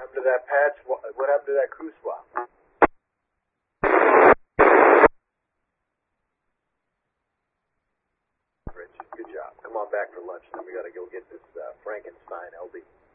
happened to that patch? What happened to that crew swap? Rich, good job. Come on back for lunch. Then we got to go get this Frankenstein LD.